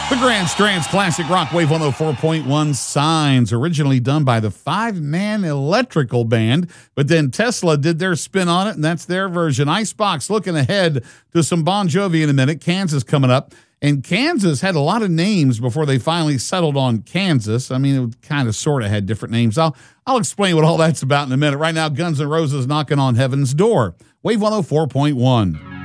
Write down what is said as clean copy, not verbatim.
The Grand Strands Classic Rock Wave 104.1 Signs, originally done by the Five-Man Electrical Band, but then Tesla did their spin on it, and that's their version. Icebox looking ahead to some Bon Jovi in a minute. Kansas coming up. And Kansas had a lot of names before they finally settled on Kansas. I mean, it kind of sort of had different names. I'll explain what all that's about in a minute. Right now, Guns N' Roses knocking on heaven's door. Wave 104.1.